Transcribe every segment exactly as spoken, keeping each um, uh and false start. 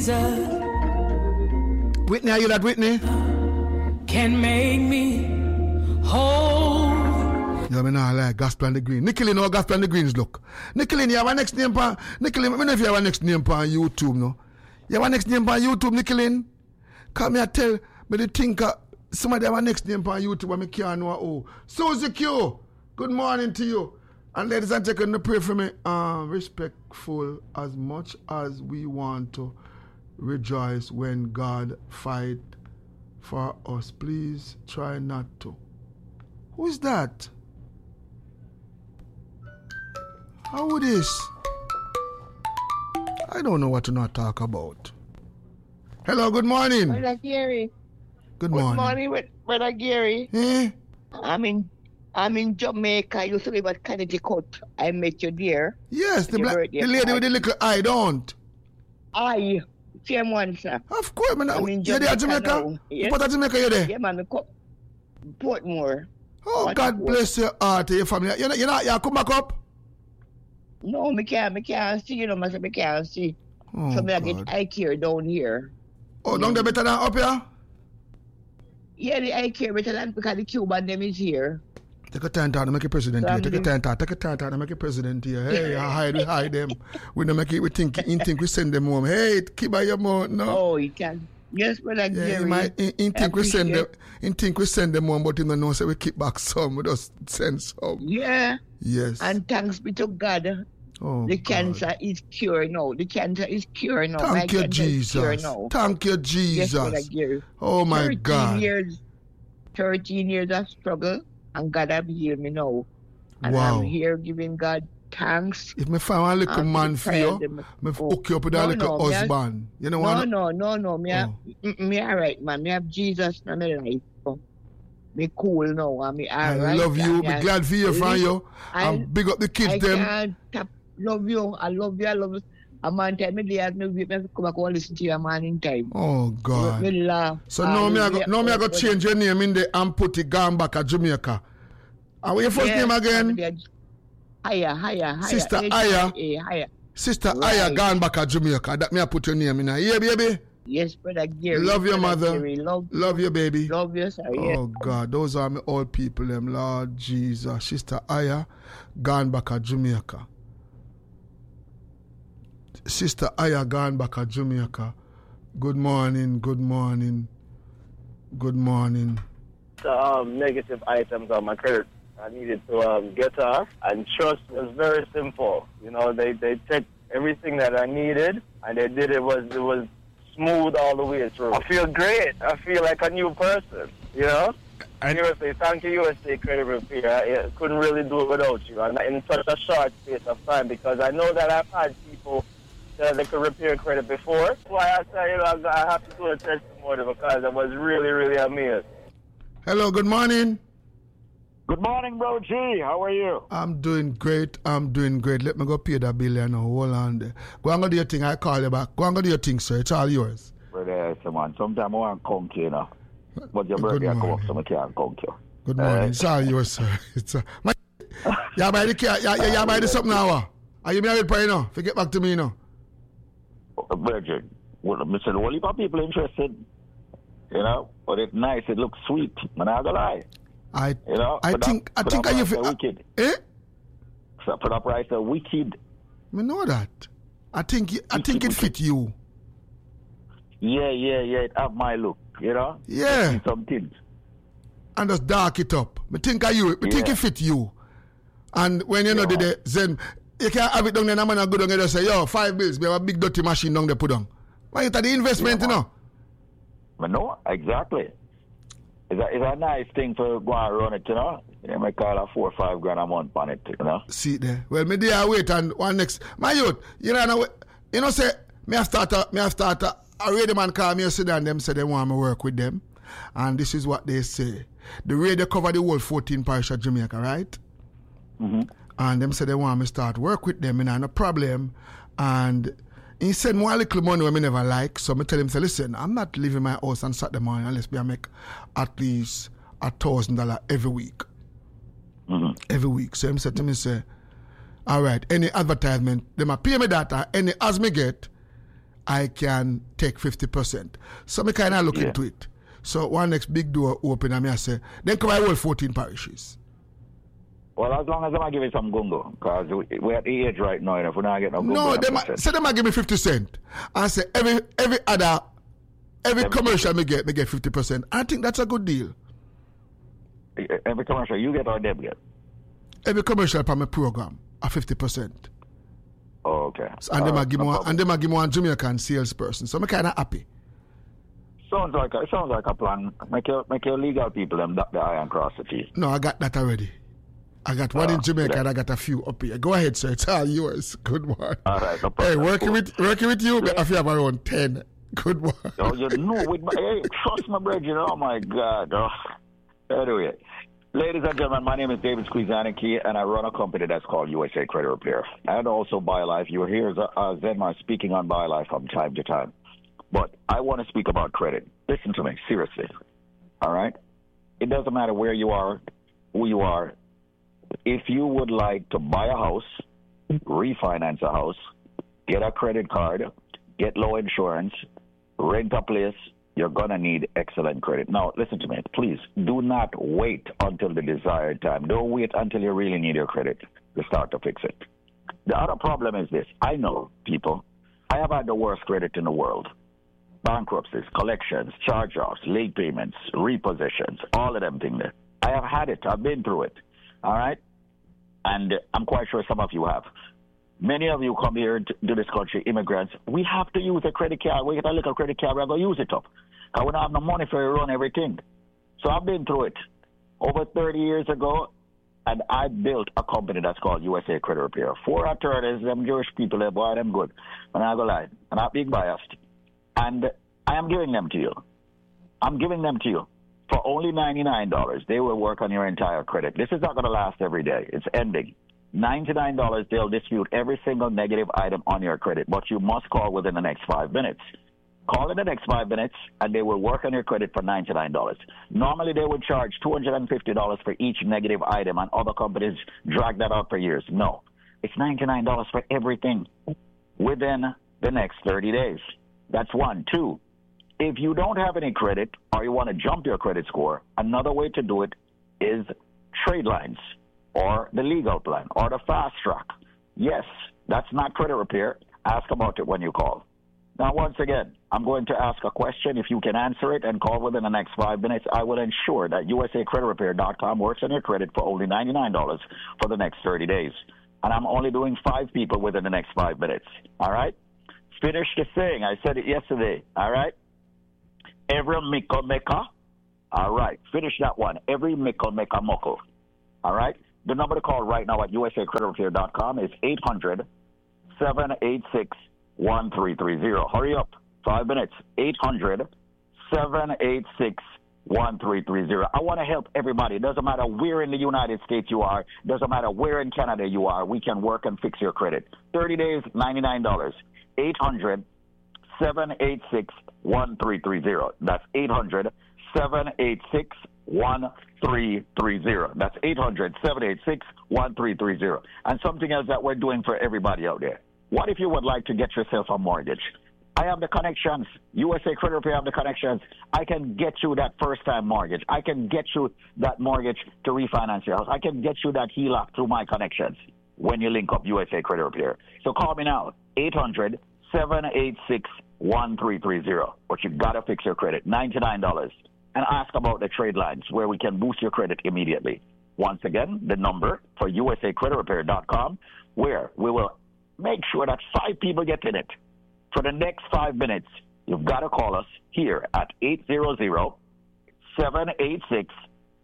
Whitney, are you that Whitney? Can make me whole. Yeah, me nah like Gospel and the Green. Nickelin, how Gospel and the Greens look. Nickelin, you have a next name for Nickelin. I don't know if you have a next name on YouTube, no. You have a next name on YouTube, Nickelin. Come here, tell me the thinker. Somebody have a next name on YouTube and I can't know who. Susie Q, good morning to you. And ladies and gentlemen, pray for me. Uh, respectful as much as we want to rejoice when God fight for us. Please try not to. Who is that? How it is? I don't know what to not talk about. Hello, good morning. Brother Gary. Good morning. Good morning, Brother Gary. Eh? I'm in I'm in Jamaica. I used to live at Connecticut. I met you there. Yes, the, black, the lady with the little eye, don't. I, same one, sir. Of course, man. I'm in You're there at Jamaica? now. Yes. What at Jamaica, you're there? Yeah, man. Portmore. Oh, What God Port? bless your heart and your family. You're not, you're not, you come back up? No, me can't, me can't see, you know, me can't see. Oh, so me I God. get eye care down here. Oh, down there better than up here? Yeah, the eye care better than because the Cuban them is here. Take a time to make a president here. Take a Family. time to take a time to make a president here. Hey, I hide, we hide them. We don't make it, we think, in think we send them home. Hey, keep by your mouth, no? Oh, he can. Yes, Brother Yeah, Gary. he might, in, in I think we send them, appreciate- in think we send them home, but he don't know, so we keep back some, we just send some. Yeah. Yes. And thanks be to God. Oh, The God. cancer is cured now. The cancer is cured now. My Thank you, cancer is cured Jesus. now. Thank you, Yes, Brother Jesus. Gary. Oh, my thirteen God. years, thirteen years of struggle, and God have healed me now. And Wow. I'm here giving God thanks. If me find one little and man the for prayer you, them- me oh, hook you up with a no, little no, me have- husband. You know No, what? no, no, no. Me, have, Oh. mm, me all right, man. Me have Jesus in my life. So me cool now. And me all I right. love you. and Be me glad for you, from you. I- And big up the kids, I them. can't tap, love you. I love you. I love you. A man tell me they me me come back and listen to you a man in time. Oh, God. Me laugh. So now me, I go, now me I go go change your name in the and put it gone back at Jamaica. And what your first name again? Higher, higher, higher. Sister H Aya. I A, higher. Sister Right. Aya gone back at Jamaica. That me I put your name in. Yeah, baby. Yes, Brother Gary. Love your Brother mother. Gary, Love, Love you, baby. love you, sir. Yes. Oh, God. Those are my old people, them. Lord Jesus. Sister Aya gone back at Jamaica. Sister Aya gone back at Jamaica. Good morning, good morning, good morning. The um, negative items on my credit I needed to um, get off, and trust was very simple. You know, they they checked everything that I needed, and they did it was it was smooth all the way through. I feel great. I feel like a new person. You know. And- U S A, thank you, U S A Credit Repair. I, I couldn't really do it without you, and in such a short space of time, because I know that I've had people that they could repair credit before. That's why I say, you know, I have to do a testimony, because I was really, really amazed. Hello, good morning. Good morning, bro G. How are you? I'm doing great. I'm doing great. Let me go pay that bill now. Hold on there. Go and go do your thing. I call you back. Go and go do your thing, sir. It's all yours. Brother, so man, sometimes I want to come to you, know. But your Good birthday I come up, morning. so I can't come to you. Good morning. Uh, It's all yours, sir. It's uh, my. Yeah, buy the car. Yeah, yeah, yeah, buy the something now. Are you married, pray now? Forget back to me now. Virgin, well, Mister Wally, but people interested, you know, but it's nice, it looks sweet. I'm not gonna lie. I, You know, I but think, I that- think but are you that fi- price are wicked. Eh? So for that price, are wicked. Me know that. I think, I think it fit you. Yeah, yeah, yeah, it have my look, you know. Yeah. See some things. And just dark it up. Me think of you. Me think Yeah. it fit you. And when you know Yeah. the then you can't have it down there and a man go down there and say, yo, five bills, we have a big dirty machine down there put down. Why it's the investment, Yeah, you know? But no, exactly. It's a, it's a nice thing to go and run it, you know. You may call a four or five grand a month on it, you know. See there. Well, me there wait and one next. My youth, you know, now, you know, say, me have start a, me have start a, a radio man call me yesterday and them say they want me work with them. And this is what they say. The radio cover the whole fourteen parish of Jamaica, right? Mm-hmm. And them say they want me start work with them, and I no problem. And he said more little money when me never like. So me tell him, say, listen, I'm not leaving my house on Saturday morning unless me I make at least a thousand dollar every week. Mm-hmm. Every week. So him said to me, say, all right, any advertisement, they might pay me that, or any as me get, I can take fifty percent. So I kind of look Yeah. into it. So one next big door open and me I say, then come I hold fourteen parishes. Well, as long as I'm give you some gungo, because we're at the age right now, and if we're not getting no gungo, No, then them, percent. say them I give me fifty cent. I say every every other every Every- commercial me get, me get fifty percent. I think that's a good deal. Every commercial you get or them get. Every commercial from my program are fifty percent. Oh, okay. And them I Alright, give no me one, problem. and them I give me one Jamaican salesperson. So I'm kinda happy. Sounds like a, sounds like a plan. Make your make your legal people them dot the I and cross the T. No, I got that already. I got one Ah, in Jamaica good. and I got a few up here. Go ahead, sir. It's all yours. Good one. All right, no Hey, problem. working Cool. with working with you, I feel have around ten. Good one. Oh, you know, with my, hey, trust my brethren. Oh my God. Oh. Anyway, ladies and gentlemen, my name is David Squeezaniki, and I run a company that's called U S A Credit Repair, and also BioLife. You hear uh, Zenmar speaking on BioLife from time to time, but I want to speak about credit. Listen to me, seriously. All right, it doesn't matter where you are, who you are. If you would like to buy a house, refinance a house, get a credit card, get low insurance, rent a place, you're going to need excellent credit. Now, listen to me. Please do not wait until the desired time. Don't wait until you really need your credit to start to fix it. The other problem is this. I know, people, I have had the worst credit in the world. Bankruptcies, collections, charge-offs, late payments, repossessions, all of them things there. I have had it. I've been through it. All right? And I'm quite sure some of you have. Many of you come here to, to this country, immigrants. We have to use a credit card. We get a little credit card. We're going to use it up. Because we don't have no money for to run everything. So I've been through it. Over thirty years ago, and I built a company that's called U S A Credit Repair. Four attorneys, them Jewish people, they boy, them good. And I go lie. I'm not being biased. And I am giving them to you. I'm giving them to you. For only ninety-nine dollars, they will work on your entire credit. This is not going to last every day. It's ending. ninety-nine dollars, they'll dispute every single negative item on your credit, but you must call within the next five minutes. Call in the next five minutes, and they will work on your credit for ninety-nine dollars. Normally, they would charge two hundred fifty dollars for each negative item, and other companies drag that out for years. No, it's ninety-nine dollars for everything within the next thirty days. That's one. Two, if you don't have any credit or you want to jump your credit score, another way to do it is trade lines or the legal plan or the fast track. Yes, that's not credit repair. Ask about it when you call. Now, once again, I'm going to ask a question. If you can answer it and call within the next five minutes, I will ensure that U S A Credit Repair dot com works on your credit for only ninety-nine dollars for the next thirty days. And I'm only doing five people within the next five minutes. All right? Finish the thing. I said it yesterday. All right? Every miko meka. All right. Finish that one. Every miko meka moko. All right? The number to call right now at U S A Credit Repair dot com is eight hundred, seven eight six, one three three zero. Hurry up. Five minutes. eight hundred, seven eight six, one three three zero. I want to help everybody. It doesn't matter where in the United States you are. It doesn't matter where in Canada you are. We can work and fix your credit. thirty days, ninety-nine dollars. eight hundred, seven eight six, one three three zero. That's eight hundred, seven eight six, one three three zero. That's eight hundred, seven eight six, one three three zero. And something else that we're doing for everybody out there. What if you would like to get yourself a mortgage? I have the connections. U S A Credit Repair have the connections. I can get you that first-time mortgage. I can get you that mortgage to refinance your house. I can get you that H E L O C through my connections when you link up U S A Credit Repair. So call me now, eight hundred, seven eight six, one three three zero. But you got to fix your credit, ninety-nine dollars. And ask about the trade lines where we can boost your credit immediately. Once again, the number for U S A Credit Repair dot com, where we will make sure that five people get in it. For the next five minutes, you've got to call us here at eight hundred, seven eight six,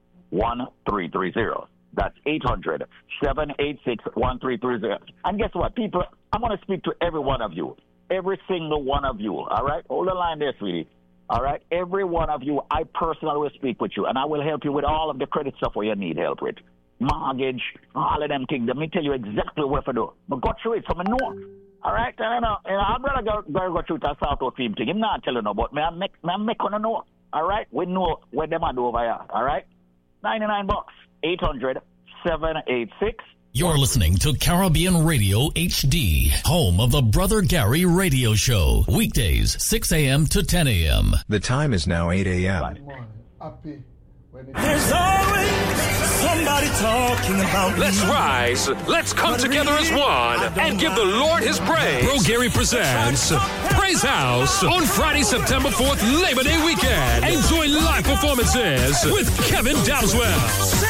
one three three zero. That's eight hundred, seven eight six, one three three zero. And guess what, people? I'm going to speak to every one of you. Every single one of you. All right? Hold the line there, sweetie. All right? Every one of you, I personally will speak with you, and I will help you with all of the credit stuff where you need help with. Mortgage, all of them things. Let me tell you exactly what to do. But go through it from a know. All right? And, you know, and I'm going to go, go, go through that South Out team thing. I'm not telling you, but me, I make, me, I make on a know. All right? We know where them are do over here. All right? ninety-nine bucks. eight hundred, seven eight six, You're listening to Caribbean Radio H D, home of the Brother Gary Radio Show. Weekdays, six a.m. to ten a.m. The time is now eight a.m. Happy. There's always somebody talking about me. Let's rise. Let's come together as one and give the Lord his praise. Bro Gary presents Praise House on Friday, September fourth, Labor Day weekend. Enjoy live performances with Kevin Dowswell.